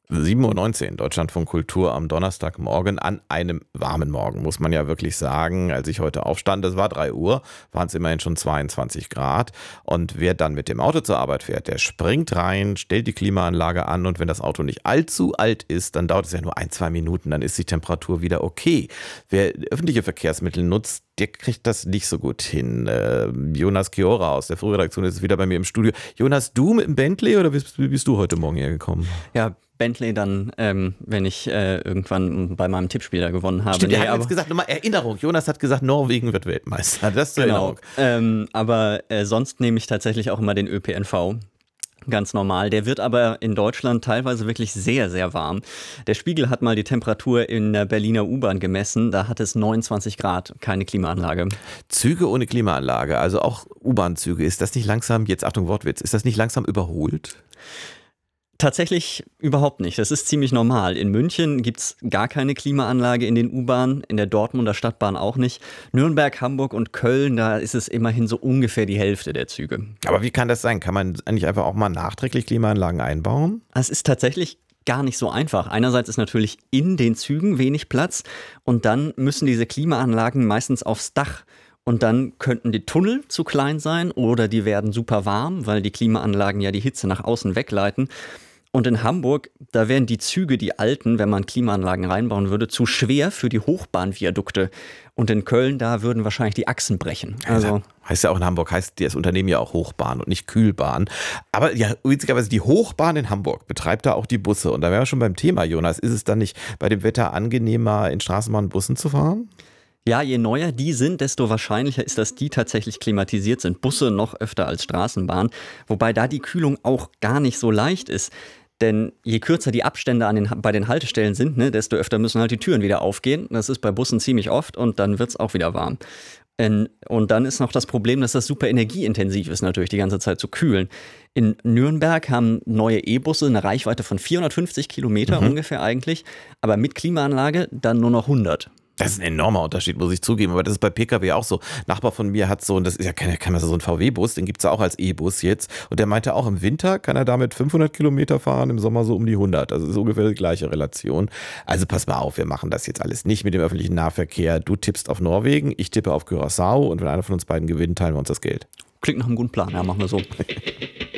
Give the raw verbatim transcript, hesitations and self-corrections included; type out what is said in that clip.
sieben Uhr neunzehn, Deutschlandfunk Kultur am Donnerstagmorgen an einem warmen Morgen, muss man ja wirklich sagen. Als ich heute aufstand, das war drei Uhr, waren es immerhin schon zweiundzwanzig Grad. Und wer dann mit dem Auto zur Arbeit fährt, der springt rein, stellt die Klimaanlage an und wenn das Auto nicht allzu alt ist, dann dauert es ja nur ein, zwei Minuten, dann ist die Temperatur wieder okay. Wer öffentliche Verkehrsmittel nutzt, der kriegt das nicht so gut hin. Äh, Jonas Chiora aus der Frühredaktion ist wieder bei mir im Studio. Jonas, du mit dem Bentley oder bist, bist du heute Morgen hergekommen? Ja, Bentley dann, ähm, wenn ich äh, irgendwann bei meinem Tippspiel da gewonnen habe. Stimmt, nee, er hat aber, jetzt gesagt, nochmal Erinnerung, Jonas hat gesagt, Norwegen wird Weltmeister. Das ist zur genau. Erinnerung. Ähm, aber äh, sonst nehme ich tatsächlich auch immer den Ö P N V. Ganz normal. Der wird aber in Deutschland teilweise wirklich sehr, sehr warm. Der Spiegel hat mal die Temperatur in der Berliner U-Bahn gemessen. Da hat es neunundzwanzig Grad, keine Klimaanlage. Züge ohne Klimaanlage, also auch U-Bahn-Züge, ist das nicht langsam, jetzt Achtung Wortwitz, ist das nicht langsam überholt? Tatsächlich überhaupt nicht. Das ist ziemlich normal. In München gibt es gar keine Klimaanlage in den U-Bahnen, in der Dortmunder Stadtbahn auch nicht. Nürnberg, Hamburg und Köln, da ist es immerhin so ungefähr die Hälfte der Züge. Aber wie kann das sein? Kann man eigentlich einfach auch mal nachträglich Klimaanlagen einbauen? Es ist tatsächlich gar nicht so einfach. Einerseits ist natürlich in den Zügen wenig Platz und dann müssen diese Klimaanlagen meistens aufs Dach. Und dann könnten die Tunnel zu klein sein oder die werden super warm, weil die Klimaanlagen ja die Hitze nach außen wegleiten. Und in Hamburg, da wären die Züge, die alten, wenn man Klimaanlagen reinbauen würde, zu schwer für die Hochbahnviadukte. Und in Köln, da würden wahrscheinlich die Achsen brechen. Also heißt ja auch in Hamburg, heißt das Unternehmen ja auch Hochbahn und nicht Kühlbahn. Aber ja, witzigerweise die Hochbahn in Hamburg betreibt da auch die Busse. Und da wären wir schon beim Thema, Jonas. Ist es dann nicht bei dem Wetter angenehmer, in Straßenbahn und Bussen zu fahren? Ja, je neuer die sind, desto wahrscheinlicher ist, dass die tatsächlich klimatisiert sind. Busse noch öfter als Straßenbahn. Wobei da die Kühlung auch gar nicht so leicht ist. Denn je kürzer die Abstände an den, bei den Haltestellen sind, ne, desto öfter müssen halt die Türen wieder aufgehen. Das ist bei Bussen ziemlich oft und dann wird es auch wieder warm. Und dann ist noch das Problem, dass das super energieintensiv ist, natürlich die ganze Zeit zu kühlen. In Nürnberg haben neue E-Busse eine Reichweite von vierhundertfünfzig Kilometer mhm. ungefähr eigentlich, aber mit Klimaanlage dann nur noch hundert. Das ist ein enormer Unterschied, muss ich zugeben, aber das ist bei Pkw auch so. Ein Nachbar von mir hat so, und das ist ja kein, kein so ein V W-Bus, den gibt es ja auch als E-Bus jetzt. Und der meinte auch, im Winter kann er damit fünfhundert Kilometer fahren, im Sommer so um die hundert. Also das ist ungefähr die gleiche Relation. Also pass mal auf, wir machen das jetzt alles nicht mit dem öffentlichen Nahverkehr. Du tippst auf Norwegen, ich tippe auf Curaçao und wenn einer von uns beiden gewinnt, teilen wir uns das Geld. Klingt nach einem guten Plan, ja, machen wir so.